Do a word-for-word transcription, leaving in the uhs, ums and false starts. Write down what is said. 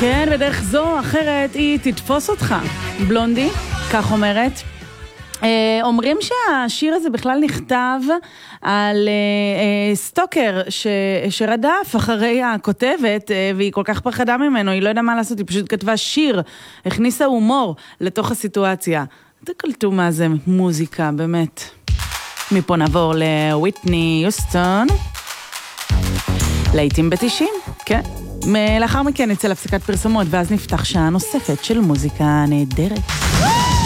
כן, בדרך זו או אחרת היא תתפוס אותך. בלונדי, כך אומרת. אומרים שהשיר הזה בכלל נכתב על סטוקר שרדף אחרי הכותבת, והיא כל כך פחדה ממנו, היא לא יודעה מה לעשות, היא פשוט כתבה שיר, הכניסה הומור לתוך הסיטואציה. תקלטו מה זה מוזיקה, באמת. מפה נעבור לוויטני יוסטון, לעיתים בתשעים, כן. לאחר מכן נצא להפסקת פרסומות, ואז נפתח שעה נוספת של מוזיקה נהדרת.